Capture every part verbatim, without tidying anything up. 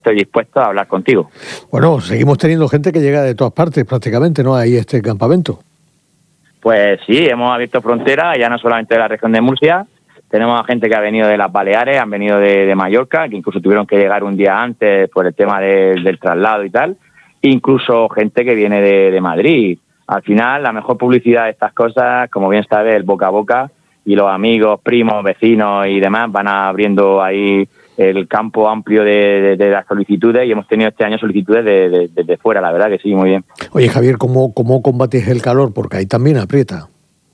estoy dispuesto a hablar contigo. Bueno, seguimos teniendo gente que llega de todas partes prácticamente, ¿no? Ahí este campamento. Pues sí, hemos abierto fronteras, ya no solamente de la región de Murcia, tenemos a gente que ha venido de las Baleares, han venido de, de Mallorca, que incluso tuvieron que llegar un día antes por el tema de, del traslado y tal, incluso gente que viene de, de Madrid. Al final, la mejor publicidad de estas cosas, como bien sabes, el boca a boca, y los amigos, primos, vecinos y demás van abriendo ahí el campo amplio de, de, de las solicitudes, y hemos tenido este año solicitudes de, de, de, de fuera, la verdad que sí, muy bien. Oye, Javier, ¿cómo, cómo combates el calor? Porque ahí también aprieta.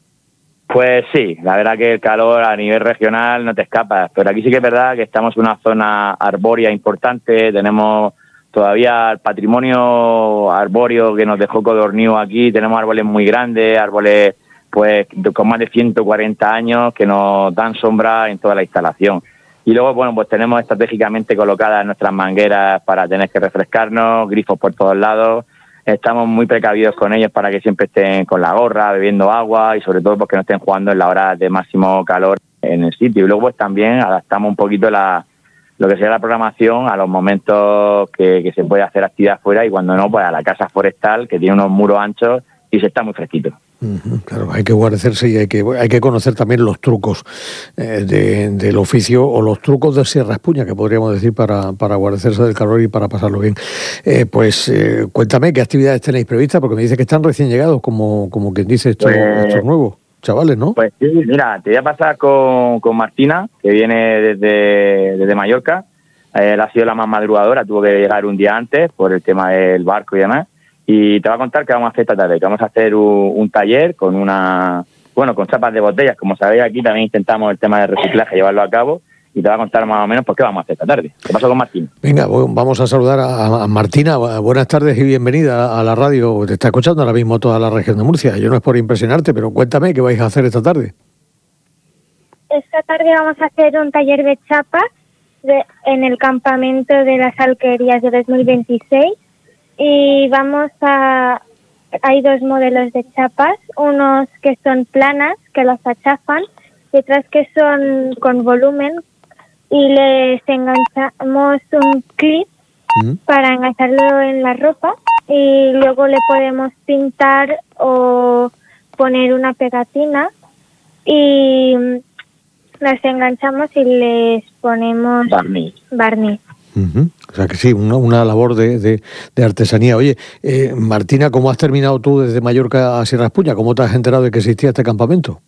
Pues sí, la verdad que el calor a nivel regional no te escapas, pero aquí sí que es verdad que estamos en una zona arbórea importante, tenemos todavía el patrimonio arbóreo que nos dejó Codorníu aquí, tenemos árboles muy grandes, árboles pues con más de ciento cuarenta años que nos dan sombra en toda la instalación. Y luego, bueno, pues tenemos estratégicamente colocadas nuestras mangueras para tener que refrescarnos, grifos por todos lados. Estamos muy precavidos con ellos para que siempre estén con la gorra, bebiendo agua y sobre todo porque no estén jugando en la hora de máximo calor en el sitio. Y luego pues también adaptamos un poquito la, lo que sería la programación a los momentos que, que se puede hacer actividad fuera y cuando no, pues a la casa forestal que tiene unos muros anchos y se está muy fresquito. Uh-huh, claro, hay que guarecerse y hay que hay que conocer también los trucos eh, de, del oficio o los trucos de Sierra Espuña, que podríamos decir, para, para guarecerse del calor y para pasarlo bien. Eh, pues eh, cuéntame qué actividades tenéis previstas, porque me dice que están recién llegados, como, como quien dice, estos, pues, estos nuevos chavales, ¿no? Pues sí, mira, te voy a pasar con, con Martina, que viene desde, desde Mallorca. Eh, él ha sido la más madrugadora, tuvo que llegar un día antes por el tema del barco y demás. Y te voy a contar qué vamos a hacer esta tarde, que vamos a hacer un, un taller con una, bueno, con chapas de botellas. Como sabéis, aquí también intentamos el tema de reciclaje, llevarlo a cabo, y te voy a contar más o menos por qué vamos a hacer esta tarde. ¿Qué pasó con Martín? Venga, vamos a saludar a, a Martina. Buenas tardes y bienvenida a la radio. Te está escuchando ahora mismo toda la región de Murcia. Yo no es por impresionarte, pero cuéntame qué vais a hacer esta tarde. Esta tarde vamos a hacer un taller de chapas de, en el campamento de las Alquerías de dos mil veintiséis. Y vamos a... Hay dos modelos de chapas, unos que son planas, que las achafan, y otras que son con volumen, y les enganchamos un clip ¿Mm? para engancharlo en la ropa, y luego le podemos pintar o poner una pegatina, y las enganchamos y les ponemos barniz. barniz. Uh-huh. O sea que sí, una, una labor de, de, de artesanía. Oye, eh, Martina, ¿cómo has terminado tú desde Mallorca a Sierra Espuña? ¿Cómo te has enterado de que existía este campamento?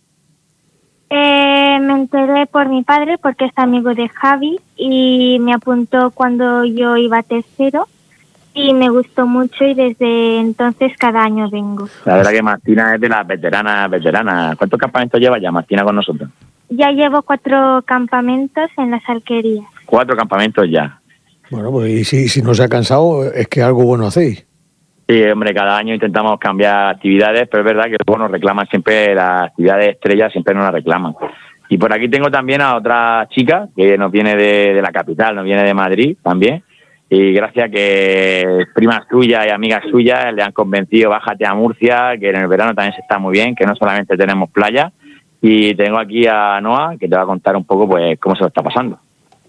Eh, me enteré por mi padre, porque es amigo de Javi, y me apuntó cuando yo iba a tercero, y me gustó mucho, y desde entonces cada año vengo. La verdad que Martina es de las veteranas, veteranas. ¿Cuántos campamentos lleva ya Martina con nosotros? Ya llevo cuatro campamentos en las Alquerías. Cuatro campamentos ya. Bueno, pues y si, si no se ha cansado, es que algo bueno hacéis. Sí, hombre, cada año intentamos cambiar actividades, pero es verdad que luego nos reclaman siempre las actividades estrellas, siempre nos las reclaman. Y por aquí tengo también a otra chica que nos viene de, de la capital, nos viene de Madrid también, y gracias a que primas suyas y amigas suyas le han convencido, bájate a Murcia, que en el verano también se está muy bien, que no solamente tenemos playa. Y tengo aquí a Noa, que te va a contar un poco pues cómo se lo está pasando.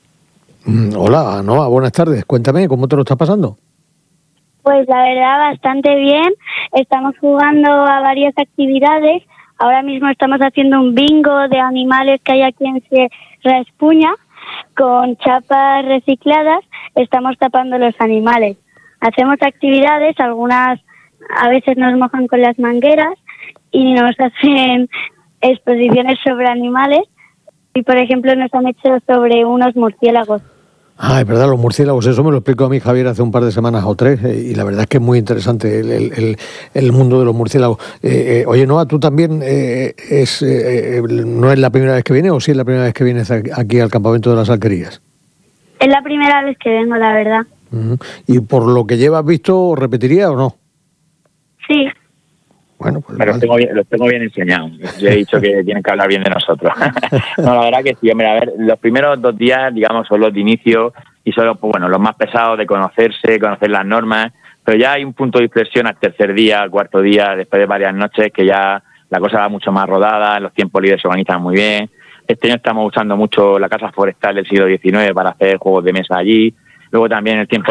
Hola, Noa, buenas tardes. Cuéntame, ¿cómo te lo está pasando? Pues la verdad, bastante bien. Estamos jugando a varias actividades. Ahora mismo estamos haciendo un bingo de animales que hay aquí en Sierra Espuña. Con chapas recicladas estamos tapando los animales. Hacemos actividades, algunas a veces nos mojan con las mangueras y nos hacen exposiciones sobre animales. Y, por ejemplo, nos han hecho sobre unos murciélagos. Ah, es verdad, los murciélagos, eso me lo explicó a mí Javier hace un par de semanas o tres, eh, y la verdad es que es muy interesante el, el, el, el mundo de los murciélagos. Eh, eh, oye, Noa, ¿tú también eh, es eh, no es la primera vez que vienes o sí es la primera vez que vienes aquí al campamento de las Alquerías? Es la primera vez que vengo, la verdad. Uh-huh. ¿Y por lo que llevas visto, repetiría o no? Sí. Bueno, pues Me los tengo bien, los tengo bien enseñados. Yo he dicho que tienen que hablar bien de nosotros. No, la verdad que sí, hombre, a ver, los primeros dos días, digamos, son los de inicio y son los, pues, bueno, los más pesados de conocerse, conocer las normas, pero ya hay un punto de inflexión al tercer día, al cuarto día, después de varias noches, que ya la cosa va mucho más rodada, los tiempos libres se organizan muy bien. Este año estamos usando mucho la casa forestal del siglo diecinueve para hacer juegos de mesa allí. luego también el tiempo